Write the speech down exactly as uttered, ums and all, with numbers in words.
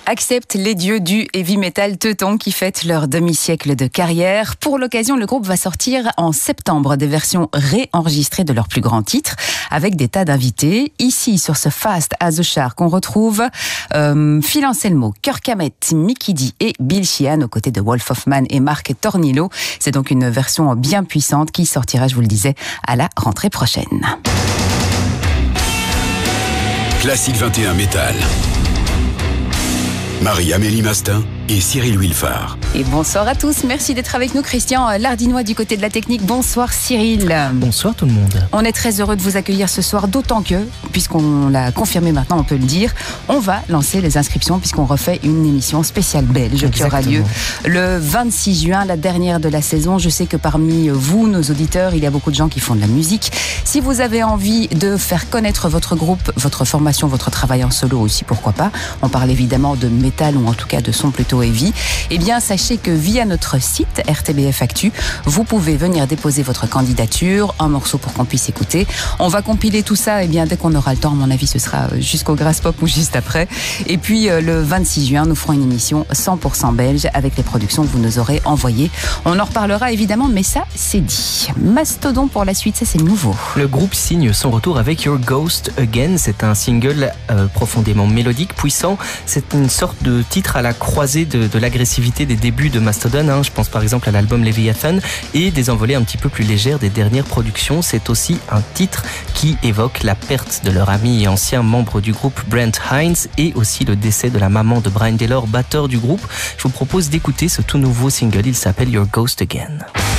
Acceptent les dieux du heavy metal teuton qui fêtent leur demi-siècle de carrière. Pour l'occasion, le groupe va sortir en septembre des versions réenregistrées de leurs plus grands titres avec des tas d'invités. Ici, sur ce Fast as a Shark, on retrouve euh, Phil Anselmo, Kirk Hammett, Mikkey Dee et Bill Sheehan aux côtés de Wolf Hoffman et Mark Tornillo. C'est donc une version bien puissante qui sortira, je vous le disais, à la rentrée prochaine. Classique vingt et un Métal. Marie-Amélie Mastin et Cyril Wilfard. Et bonsoir à tous, merci d'être avec nous. Christian Lardinois du côté de la technique. Bonsoir Cyril. Bonsoir tout le monde. On est très heureux de vous accueillir ce soir, d'autant que, puisqu'on l'a confirmé maintenant, on peut le dire, on va lancer les inscriptions puisqu'on refait une émission spéciale belge. Exactement. Qui aura lieu le vingt-six juin, la dernière de la saison. Je sais que parmi vous, nos auditeurs, il y a beaucoup de gens qui font de la musique. Si vous avez envie de faire connaître votre groupe, votre formation, votre travail en solo aussi, pourquoi pas. On parle évidemment de métal ou en tout cas de son plutôt heavy. Eh bien, sachez que via notre site R T B F Actu, vous pouvez venir déposer votre candidature, un morceau pour qu'on puisse écouter. On va compiler tout ça, eh bien, dès qu'on aura le temps. À mon avis, ce sera jusqu'au Grass Pop ou juste après. Et puis, euh, le vingt-six juin, nous ferons une émission cent pour cent belge avec les productions que vous nous aurez envoyées. On en reparlera évidemment, mais ça, c'est dit. Mastodon pour la suite, ça, c'est nouveau. Le groupe signe son retour avec Your Ghost Again. C'est un single euh, profondément mélodique, puissant. C'est une sorte de titre à la croisée de, de l'agressivité des débuts de Mastodon. Hein. Je pense par exemple à l'album Leviathan et des envolées un petit peu plus légères des dernières productions. C'est aussi un titre qui évoque la perte de leur ami et ancien membre du groupe Brent Hinds et aussi le décès de la maman de Brian Taylor, batteur du groupe. Je vous propose d'écouter ce tout nouveau single. Il s'appelle Your Ghost Again.